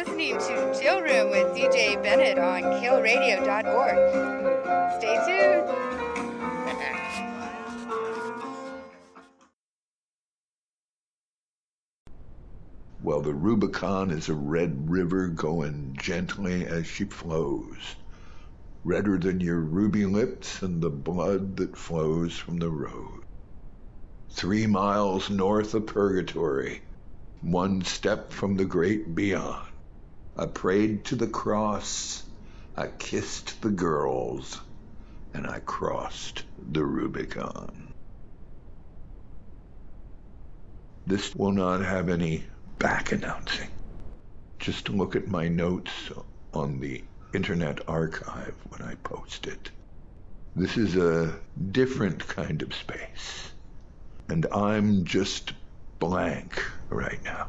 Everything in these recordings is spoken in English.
listening to Chill Room with DJ Bennett on killradio.org. Stay tuned. Well, the Rubicon is a red river going gently as she flows, redder than your ruby lips and the blood that flows from the road. 3 miles north of purgatory, one step from the great beyond. I prayed to the cross, I kissed the girls, and I crossed the Rubicon. This will not have any back announcing. Just look at my notes on the Internet Archive when I post it. This is a different kind of space, and I'm just blank right now.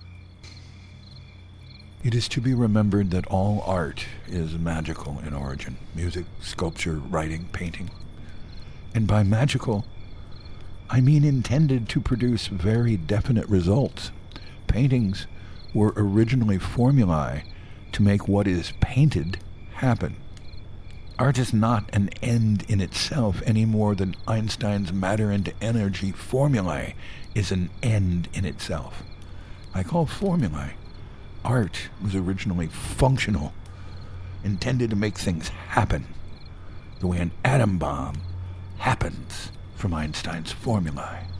It is to be remembered that all art is magical in origin. Music, sculpture, writing, painting. And by magical, I mean intended to produce very definite results. Paintings were originally formulae to make what is painted happen. Art is not an end in itself any more than Einstein's matter into energy formulae is an end in itself. Like all formulae, art was originally functional, intended to make things happen, the way an atom bomb happens from Einstein's formulae.